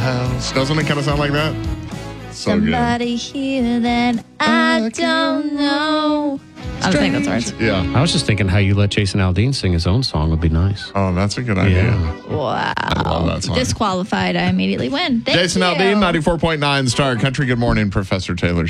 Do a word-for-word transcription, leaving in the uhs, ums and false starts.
house. Doesn't it kind of sound like that? So Somebody here that I don't know. I don't think that's words. Yeah. I was just thinking how you let Jason Aldean sing his own song would be nice. Oh, that's a good idea. Yeah. Wow. I love that song. Disqualified. I immediately win. Thank Jason you. Aldean, ninety-four point nine Star Country. Good morning, Professor Taylor.